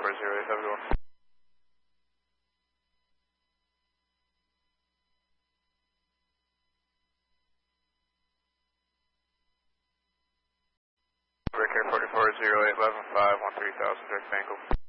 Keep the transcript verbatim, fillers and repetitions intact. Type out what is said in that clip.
four zero eight, have a good one. Break Air forty-four zero eight, eleven five, one three thousand, direct angle.